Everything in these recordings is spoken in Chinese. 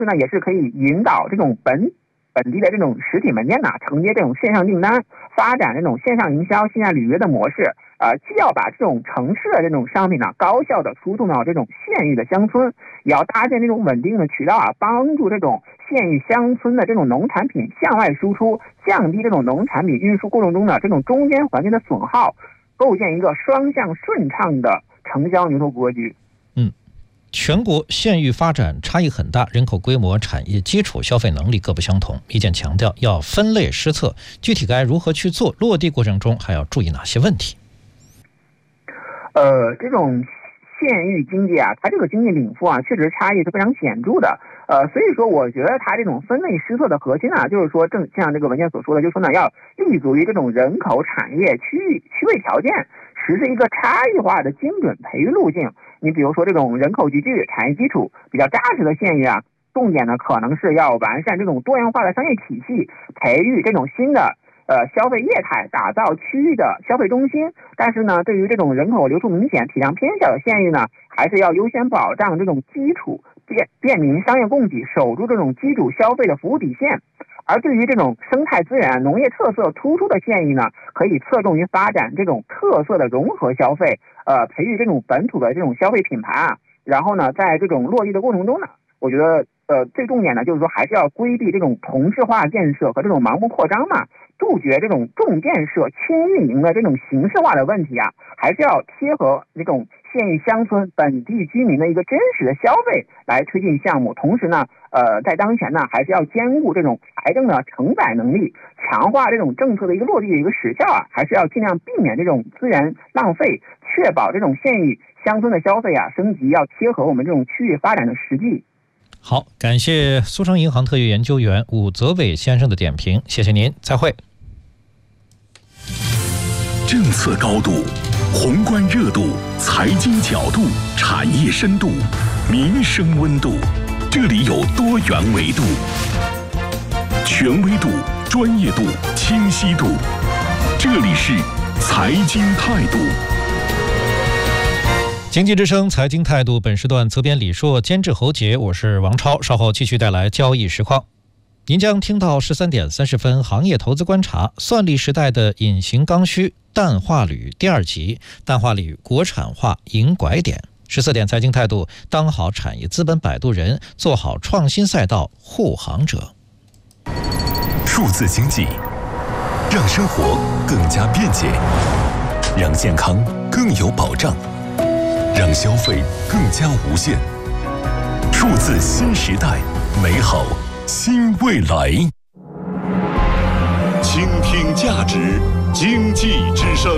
呢也是可以引导这种本地的这种实体门店呢承接这种线上订单，发展这种线上营销、线下履约的模式。既要把这种城市的这种商品呢高效的输送到这种县域的乡村，也要搭建这种稳定的渠道帮助这种县域乡村的这种农产品向外输出，降低这种农产品运输过程中的这种中间环节的损耗，构建一个双向顺畅的城乡牛头格局。 全国县域发展差异很大，人口规模、产业基础、消费能力各不相同。意见强调要分类施策，具体该如何去做？落地过程中还要注意哪些问题？ 这种县域经济它这个经济禀赋确实差异是非常显著的。所以说我觉得它这种分类施策的核心就是说，正像这个文件所说的，就是说呢，要立足于这种人口、产业、区位条件，实施一个差异化的精准培育路径。你比如说这种人口集聚、产业基础比较扎实的县域重点呢可能是要完善这种多元化的商业体系，培育这种新的消费业态，打造区域的消费中心。但是呢，对于这种人口流出明显、体量偏小的县域呢，还是要优先保障这种基础便民商业供给，守住这种基础消费的服务底线。而对于这种生态资源、农业特色突出的县域呢，可以侧重于发展这种特色的融合消费，培育这种本土的这种消费品牌然后呢，在这种落地的过程中呢，我觉得最重点的就是说，还是要规避这种同质化建设和这种盲目扩张杜绝这种重建设轻运营的这种形式化的问题还是要贴合这种县域乡村本地居民的一个真实的消费来推进项目。同时呢，在当前呢，还是要兼顾这种财政的承载能力，强化这种政策的一个落地的一个时效还是要尽量避免这种资源浪费，确保这种县域乡村的消费升级要贴合我们这种区域发展的实际。 好，感谢苏城银行特约研究员武泽伟先生的点评，谢谢您，再会。 政策高度、宏观热度、财经角度、产业深度、民生温度，这里有多元维度，权威度、专业度、清晰度，这里是财经态度。 经济之声财经态度，本时段责编李硕，监制侯杰，我是王超，稍后继续带来交易实况。您将听到13点30分行业投资观察，算力时代的隐形刚需氮化铝第2集，氮化铝国产化迎拐点。14点财经态度，当好产业资本摆渡人，做好创新赛道护航者。 数字经济让生活更加便捷，让健康更有保障，让消费更加无限。数字新时代，美好新未来。倾听价值，经济之声。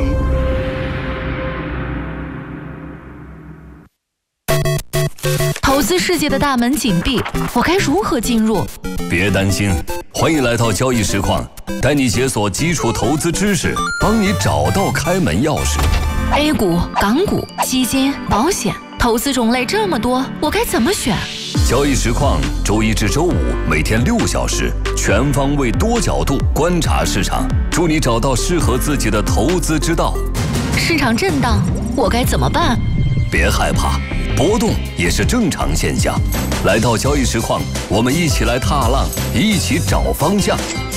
投资世界的大门紧闭，我该如何进入？ 别担心，欢迎来到交易实况，带你解锁基础投资知识，帮你找到开门钥匙。 A 股、港股、基金、保险，投资种类这么多，我该怎么选？ 交易实况，周一至周五每天6小时，全方位多角度观察市场，助你找到适合自己的投资之道。 市场震荡，我该怎么办？ 别害怕，波动也是正常现象。来到交易实况，我们一起来踏浪，一起找方向。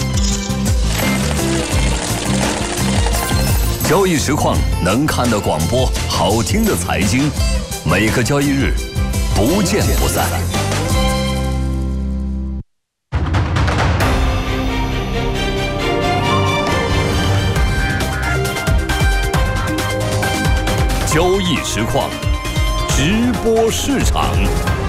交易实况能看的广播，好听的财经，每个交易日不见不散。交易实况，直播市场。